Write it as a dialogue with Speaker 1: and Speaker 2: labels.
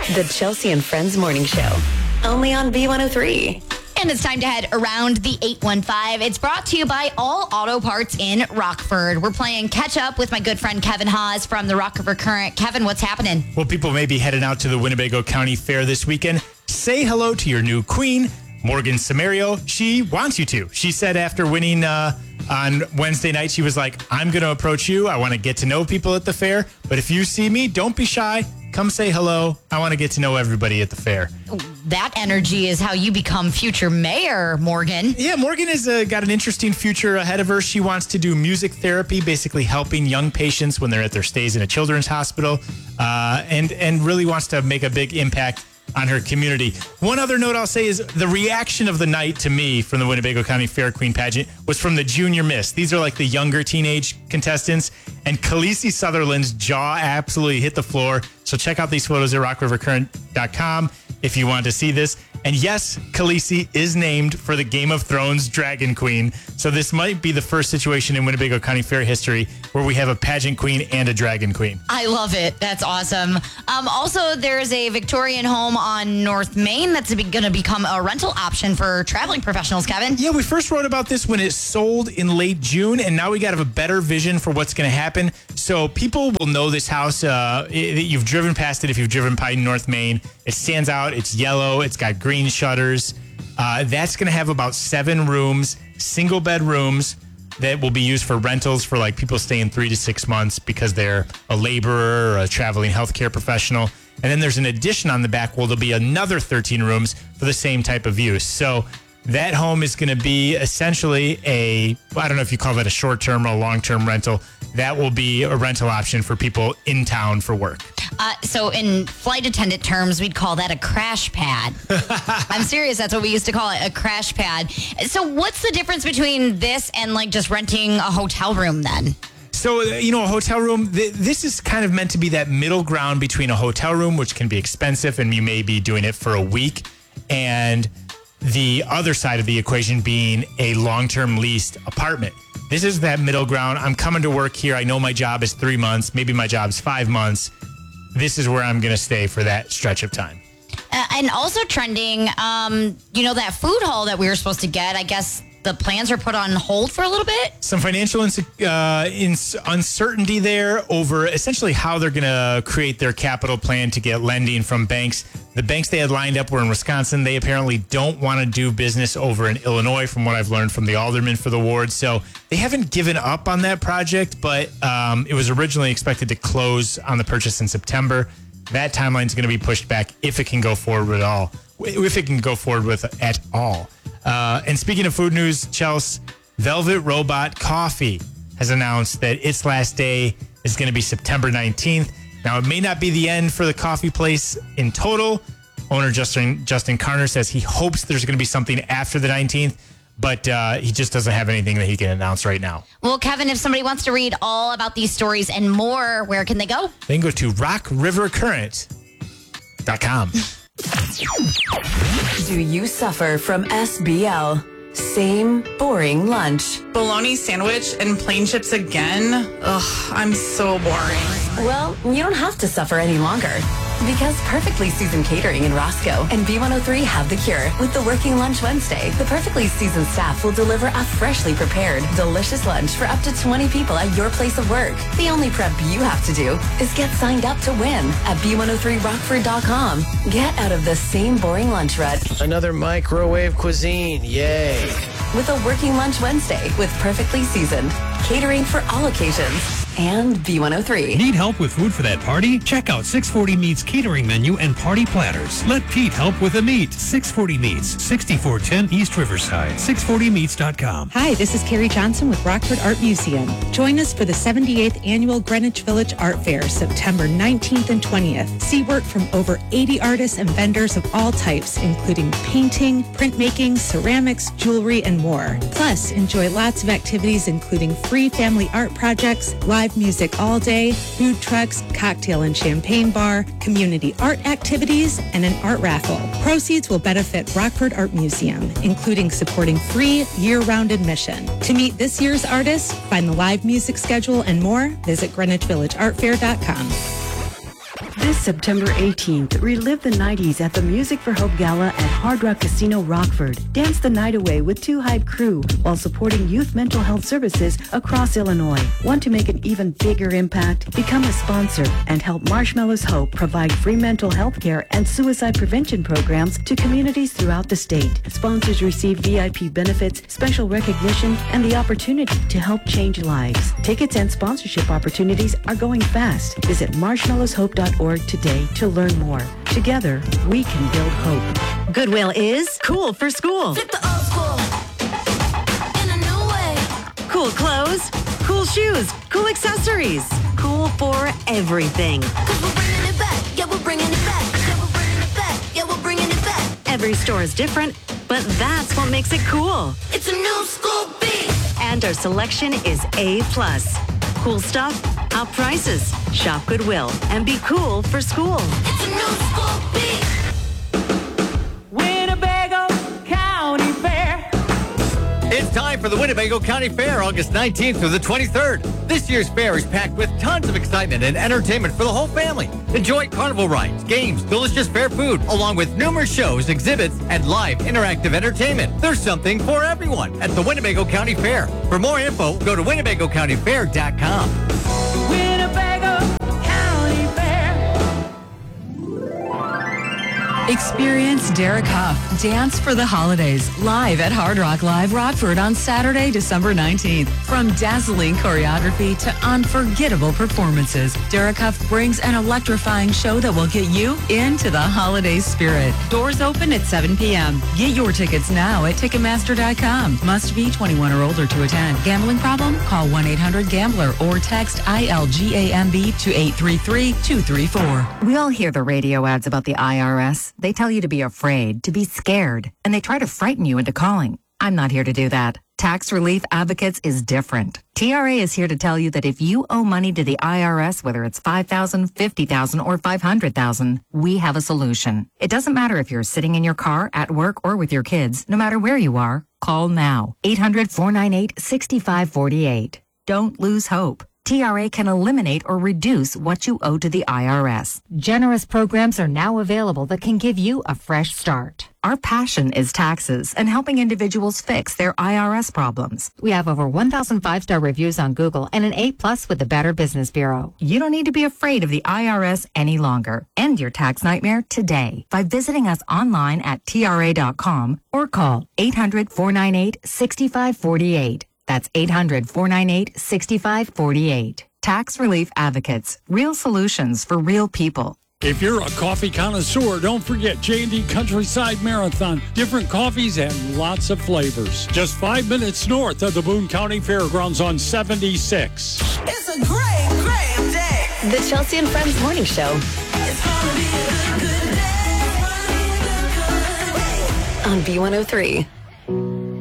Speaker 1: The Chelsea and Friends Morning Show. Only on B103.
Speaker 2: And it's time to head around the 815. It's brought to you by All Auto Parts in Rockford. We're playing catch up with my good friend Kevin Haas from the Rock River Current. Kevin, what's happening?
Speaker 3: Well, people may be heading out to the Winnebago County Fair this weekend. Say hello to your new queen, Morgan Samario. She wants you to. She said after winning on Wednesday night, she was like, I'm going to approach you. I want to get to know people at the fair. But if you see me, don't be shy. Come say hello. I want to get to know everybody at the fair.
Speaker 2: That energy is how you become future mayor, Morgan.
Speaker 3: Yeah, Morgan has got an interesting future ahead of her. She wants to do music therapy, basically helping young patients when they're at their stays in a children's hospital, and really wants to make a big impact on her community. One other note I'll say is the reaction of the night to me from the Winnebago County Fair Queen pageant was from the Junior Miss. These are like the younger teenage contestants, and Khaleesi Sutherland's jaw absolutely hit the floor. So check out these photos at rockrivercurrent.com if you want to see this. And yes, Khaleesi is named for the Game of Thrones Dragon Queen. So this might be the first situation in Winnebago County Fair history where we have a pageant queen and a dragon queen.
Speaker 2: I love it. That's awesome. Also, there's a Victorian home on North Main that's going to become a rental option for traveling professionals, Kevin.
Speaker 3: Yeah, we first wrote about this when it sold in late June, and now we got to have a better vision for what's going to happen. So people will know this house. You've driven past it if you've driven by North Main. It stands out. It's yellow. It's got green shutters. That's going to have about 7 rooms, single bed rooms that will be used for rentals for like people staying 3 to 6 months because they're a laborer or a traveling healthcare professional. And then there's an addition on the back where there'll be another 13 rooms for the same type of use. So that home is going to be essentially I don't know if you call that a short-term or a long-term rental. That will be a rental option for people in town for work.
Speaker 2: So in flight attendant terms, we'd call that a crash pad. I'm serious. That's what we used to call it, a crash pad. So what's the difference between this and like just renting a hotel room then?
Speaker 3: So, a hotel room, this is kind of meant to be that middle ground between a hotel room, which can be expensive and you may be doing it for a week, and the other side of the equation being a long-term leased apartment. This is that middle ground. I'm coming to work here. I know my job is 3 months. Maybe my job's 5 months. This is where I'm going to stay for that stretch of time.
Speaker 2: And also trending, that food hall that we were supposed to get, I guess the plans are put on hold for a little bit.
Speaker 3: Some financial uncertainty there over essentially how they're going to create their capital plan to get lending from banks. The banks they had lined up were in Wisconsin. They apparently don't want to do business over in Illinois, from what I've learned from the alderman for the ward. So they haven't given up on that project, but it was originally expected to close on the purchase in September. That timeline is going to be pushed back if it can go forward at all. And speaking of food news, Chelsea, Velvet Robot Coffee has announced that its last day is going to be September 19th. Now, it may not be the end for the coffee place in total. Owner Justin Carner says he hopes there's going to be something after the 19th, but he just doesn't have anything that he can announce right now.
Speaker 2: Well, Kevin, if somebody wants to read all about these stories and more, where can they go?
Speaker 3: They can go to rockrivercurrent.com.
Speaker 1: Do you suffer from SBL? Same boring lunch.
Speaker 4: Bologna sandwich and plain chips again? Ugh, I'm so boring.
Speaker 1: Well, you don't have to suffer any longer. Because Perfectly Seasoned Catering in Roscoe and B103 have the cure. With the Working Lunch Wednesday, the Perfectly Seasoned staff will deliver a freshly prepared, delicious lunch for up to 20 people at your place of work. The only prep you have to do is get signed up to win at B103Rockford.com. Get out of the same boring lunch rut.
Speaker 5: Another microwave cuisine, yay.
Speaker 1: With a Working Lunch Wednesday with Perfectly Seasoned. Catering for all occasions. And B103.
Speaker 6: Need help with food for that party? Check out 640 Meats catering menu and party platters. Let Pete help with the meat. 640 Meats, 6410 East Riverside. 640meats.com.
Speaker 7: Hi, this is Carrie Johnson with Rockford Art Museum. Join us for the 78th Annual Greenwich Village Art Fair, September 19th and 20th. See work from over 80 artists and vendors of all types, including painting, printmaking, ceramics, jewelry, and more. Plus, enjoy lots of activities including free family art projects, live music all day, food trucks, cocktail and champagne bar, community art activities, and an art raffle. Proceeds will benefit Rockford Art Museum, including supporting free year-round admission. To meet this year's artists, find the live music schedule and more, visit GreenwichVillageArtFair.com.
Speaker 8: This September 18th, relive the 90s at the Music for Hope Gala at Hard Rock Casino Rockford. Dance the night away with Two Hype Crew while supporting youth mental health services across Illinois. Want to make an even bigger impact? Become a sponsor and help Marshmallows Hope provide free mental health care and suicide prevention programs to communities throughout the state. Sponsors receive VIP benefits, special recognition, and the opportunity to help change lives. Tickets and sponsorship opportunities are going fast. Visit marshmallowshope.org today to learn more. Together, we can build hope.
Speaker 9: Goodwill is cool for school.
Speaker 10: Flip the old school in a new way.
Speaker 9: Cool clothes, cool shoes, cool accessories. Cool for everything.
Speaker 10: 'Cause we're bringing it back. Yeah, we're bringing it back. Yeah, we're bringing it back. Yeah, we're bringing it back.
Speaker 9: Every store is different, but that's what makes it cool.
Speaker 10: It's a new school beat.
Speaker 9: And our selection is A+. Cool stuff, top prices. Shop Goodwill and be cool for school.
Speaker 10: It's a new school beat.
Speaker 11: Winnebago County Fair.
Speaker 12: It's time for the Winnebago County Fair, August 19th through the 23rd. This year's fair is packed with tons of excitement and entertainment for the whole family. Enjoy carnival rides, games, delicious fair food, along with numerous shows, exhibits, and live interactive entertainment. There's something for everyone at the Winnebago County Fair. For more info, go to WinnebagoCountyFair.com.
Speaker 11: Winnebago County Fair.
Speaker 13: Experience Derek Huff, Dance for the Holidays, live at Hard Rock Live Rockford on Saturday, December 19th. From dazzling choreography to unforgettable performances, Derek Huff brings an electrifying show that will get you into the holiday spirit. Doors open at 7 p.m. Get your tickets now at Ticketmaster.com. Must be 21 or older to attend. Gambling problem? Call 1-800-GAMBLER or text ILGAMB to 833-234.
Speaker 14: We all hear the radio ads about the IRS. They tell you to be afraid, to be scared, and they try to frighten you into calling. I'm not here to do that. Tax Relief Advocates is different. TRA is here to tell you that if you owe money to the IRS, whether it's $5,000, $50,000, or $500,000, we have a solution. It doesn't matter if you're sitting in your car, at work, or with your kids. No matter where you are, call now. 800-498-6548. Don't lose hope. TRA can eliminate or reduce what you owe to the IRS. Generous programs are now available that can give you a fresh start. Our passion is taxes and helping individuals fix their IRS problems. We have over 1,000 5-star reviews on Google and an A+ with the Better Business Bureau. You don't need to be afraid of the IRS any longer. End your tax nightmare today by visiting us online at TRA.com or call 800-498-6548. That's 800-498-6548. Tax Relief Advocates. Real solutions for real people.
Speaker 15: If you're a coffee connoisseur, don't forget J&D Countryside Marathon. Different coffees and lots of flavors. Just 5 minutes north of the Boone County Fairgrounds on 76.
Speaker 10: It's a great, great day.
Speaker 1: The Chelsea and Friends Morning Show.
Speaker 10: It's gonna be a good day.
Speaker 1: On B103.